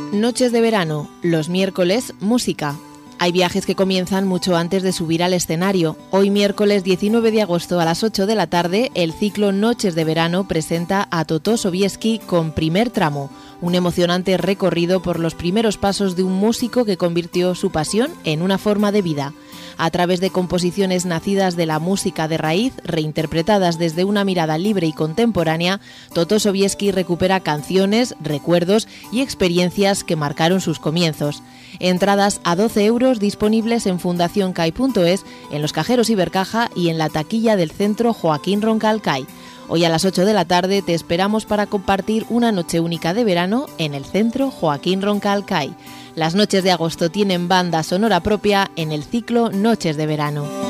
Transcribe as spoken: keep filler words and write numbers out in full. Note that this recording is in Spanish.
Noches de verano, los miércoles, música. Hay viajes que comienzan mucho antes de subir al escenario. Hoy miércoles diecinueve de agosto a las ocho de la tarde, el ciclo Noches de Verano presenta a Totó Sobieski con Primer Tramo, un emocionante recorrido por los primeros pasos de un músico que convirtió su pasión en una forma de vida. A través de composiciones nacidas de la música de raíz, reinterpretadas desde una mirada libre y contemporánea, Totó Sobieski recupera canciones, recuerdos y experiencias que marcaron sus comienzos. Entradas a doce euros disponibles en fundación cai punto es, en los cajeros Ibercaja y en la taquilla del centro Joaquín Roncal CAI. Hoy a las ocho de la tarde te esperamos para compartir una noche única de verano en el centro Joaquín Roncal CAI. Las noches de agosto tienen banda sonora propia en el ciclo Noches de Verano.